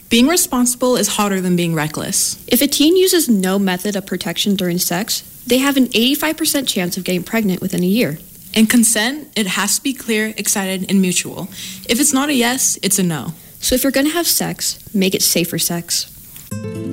Being responsible is harder than being reckless. If a teen uses no method of protection during sex, they have an 85% chance of getting pregnant within a year. And consent, it has to be clear, excited, and mutual. If it's not a yes, it's a no. So if you're going to have sex, make it safer sex.